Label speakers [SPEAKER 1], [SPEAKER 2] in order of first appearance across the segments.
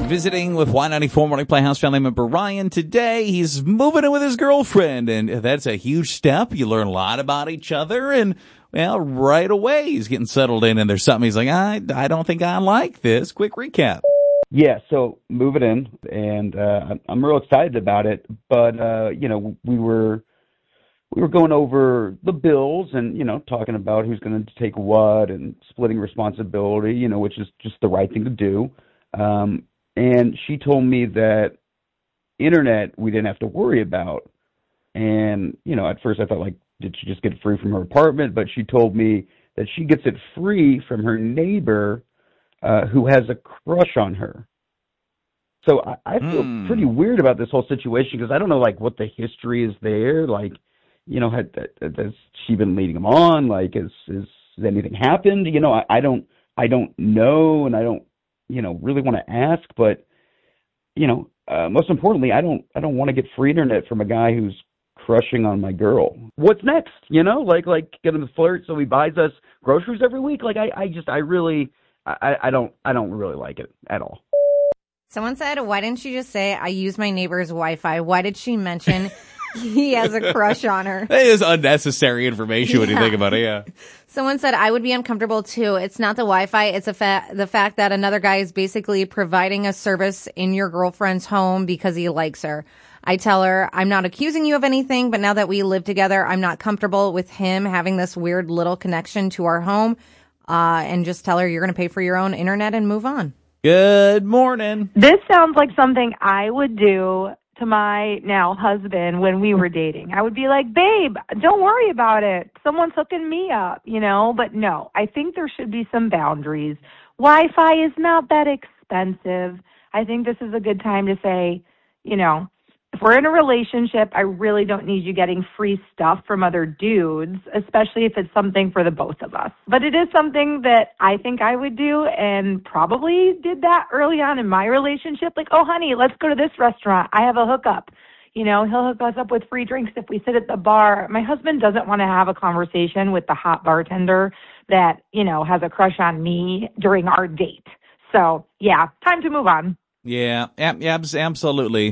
[SPEAKER 1] Visiting with Y94 Morning Playhouse family member Ryan today. He's moving in with his girlfriend, and that's a huge step. You learn a lot about each other, and, well, right away he's getting settled in, and there's something he's like, I don't think I like this. Quick recap.
[SPEAKER 2] Yeah, so moving in, and I'm real excited about it, but, we were going over the bills and, talking about who's going to take what and splitting responsibility, which is just the right thing to do. And she told me that internet we didn't have to worry about. And, at first I thought, like, did she just get it free from her apartment? But she told me that she gets it free from her neighbor who has a crush on her. So I feel pretty weird about this whole situation because I don't know, like, what the history is there. Like, has she been leading him on? Like, has anything happened? I don't know, and I don't, really want to ask, but, most importantly, I don't want to get free internet from a guy who's crushing on my girl. What's next? Like get him to flirt so he buys us groceries every week. Like, I don't really like it at all.
[SPEAKER 3] Someone said, why didn't you just say, I use my neighbor's Wi-Fi? Why did she mention he has a crush on her?
[SPEAKER 1] That is unnecessary information when you think about it, yeah.
[SPEAKER 3] Someone said, I would be uncomfortable too. It's not the Wi-Fi. It's the fact that another guy is basically providing a service in your girlfriend's home because he likes her. I tell her, I'm not accusing you of anything, but now that we live together, I'm not comfortable with him having this weird little connection to our home. And just tell her you're going to pay for your own internet and move on.
[SPEAKER 1] Good morning.
[SPEAKER 4] This sounds like something I would do to my now husband when we were dating. I would be like, babe, don't worry about it. Someone's hooking me up, But no, I think there should be some boundaries. Wi-Fi is not that expensive. I think this is a good time to say, if we're in a relationship, I really don't need you getting free stuff from other dudes, especially if it's something for the both of us. But it is something that I think I would do and probably did that early on in my relationship. Like, oh, honey, let's go to this restaurant. I have a hookup. He'll hook us up with free drinks if we sit at the bar. My husband doesn't want to have a conversation with the hot bartender that, has a crush on me during our date. So, yeah, time to move on.
[SPEAKER 1] Yeah, absolutely.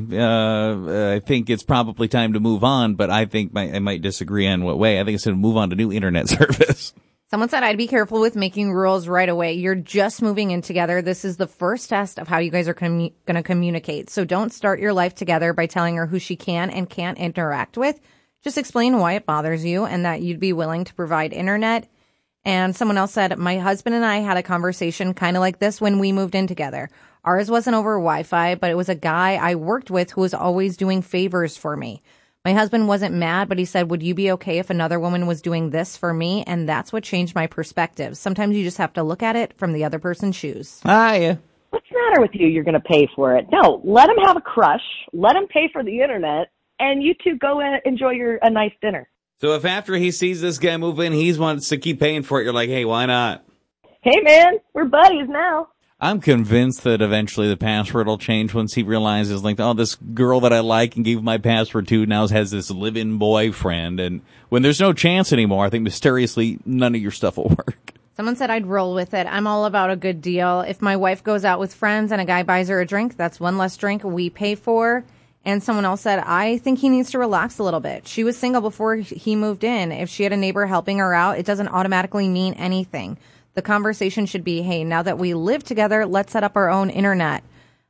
[SPEAKER 1] I think it's probably time to move on, but I think I might disagree on what way. I think it's time to move on to new internet service.
[SPEAKER 3] Someone said I'd be careful with making rules right away. You're just moving in together. This is the first test of how you guys are going to communicate. So don't start your life together by telling her who she can and can't interact with. Just explain why it bothers you and that you'd be willing to provide internet. And someone else said, my husband and I had a conversation kind of like this when we moved in together. Ours wasn't over Wi-Fi, but it was a guy I worked with who was always doing favors for me. My husband wasn't mad, but he said, would you be okay if another woman was doing this for me? And that's what changed my perspective. Sometimes you just have to look at it from the other person's shoes.
[SPEAKER 1] Hi.
[SPEAKER 5] What's the matter with you? You're going to pay for it. No, let him have a crush. Let him pay for the internet. And you two go and enjoy a nice dinner.
[SPEAKER 1] So if after he sees this guy move in, he wants to keep paying for it, you're like, hey, why not?
[SPEAKER 5] Hey, man, we're buddies now.
[SPEAKER 1] I'm convinced that eventually the password will change once he realizes, like, oh, this girl that I like and gave my password to now has this live-in boyfriend. And when there's no chance anymore, I think mysteriously none of your stuff will work.
[SPEAKER 3] Someone said I'd roll with it. I'm all about a good deal. If my wife goes out with friends and a guy buys her a drink, that's one less drink we pay for. And someone else said, I think he needs to relax a little bit. She was single before he moved in. If she had a neighbor helping her out, it doesn't automatically mean anything. The conversation should be, hey, now that we live together, let's set up our own internet.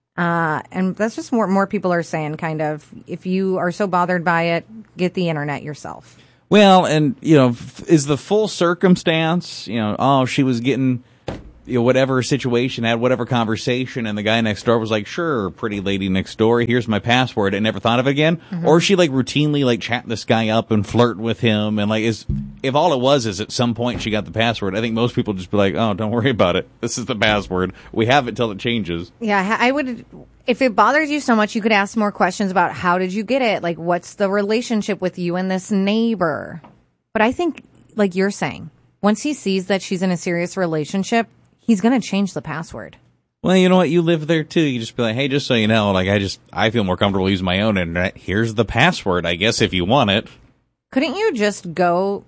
[SPEAKER 3] And that's just what more people are saying, kind of. If you are so bothered by it, get the internet yourself.
[SPEAKER 1] Well, and, is the full circumstance, oh, she was getting, whatever situation, had whatever conversation, and the guy next door was like, sure, pretty lady next door, here's my password, and never thought of it again? Mm-hmm. Or she, routinely, chat this guy up and flirt with him, and, if all it was is at some point she got the password, I think most people just be like, oh, don't worry about it. This is the password. We have it till it changes.
[SPEAKER 3] Yeah, I would, if it bothers you so much, you could ask more questions about how did you get it? What's the relationship with you and this neighbor? But I think, like you're saying, once he sees that she's in a serious relationship, he's going to change the password.
[SPEAKER 1] Well, you know what? You live there, too. You just be like, hey, just so you know, I feel more comfortable using my own internet. Here's the password, I guess, if you want it.
[SPEAKER 3] Couldn't you just go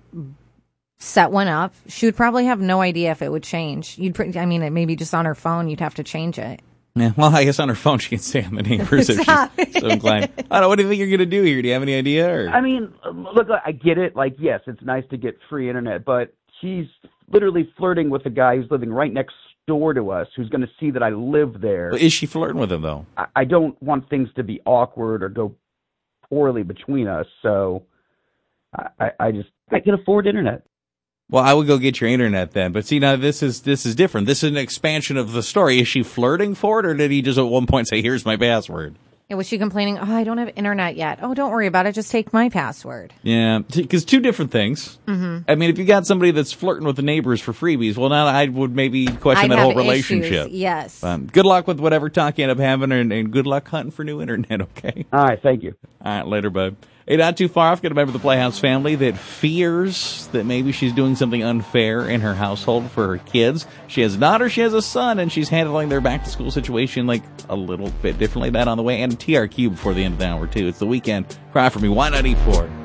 [SPEAKER 3] set one up? She would probably have no idea if it would change. Maybe just on her phone, you'd have to change it.
[SPEAKER 1] Yeah, well, I guess on her phone she can stay on the neighbors if she's so inclined. I don't know. What do you think you're going to do here? Do you have any idea? Or?
[SPEAKER 2] I mean, look, I get it. Like, yes, it's nice to get free internet, but she's literally flirting with a guy who's living right next door to us, who's going to see that I live there.
[SPEAKER 1] Is she flirting with him, though?
[SPEAKER 2] I don't want things to be awkward or go poorly between us, so I can afford internet.
[SPEAKER 1] Well, I would go get your internet then. But see, now this is different. This is an expansion of the story. Is she flirting for it, or did he just at one point say, "Here's my password"?
[SPEAKER 3] Yeah, was she complaining? Oh, I don't have internet yet. Oh, don't worry about it. Just take my password.
[SPEAKER 1] Yeah, because two different things. Mm-hmm. I mean, if you got somebody that's flirting with the neighbors for freebies, well, now I would maybe question that whole relationship.
[SPEAKER 3] Issues, yes.
[SPEAKER 1] Good luck with whatever talk you end up having, and good luck hunting for new internet. Okay.
[SPEAKER 2] All right, thank you.
[SPEAKER 1] All right, later, bud. Hey, not too far off, got a member of the Playhouse family that fears that maybe she's doing something unfair in her household for her kids. She has a daughter, she has a son, and she's handling their back-to-school situation like a little bit differently. That on the way, and TRQ before the end of the hour, too. It's the weekend. Cry for me. Why not eat for it?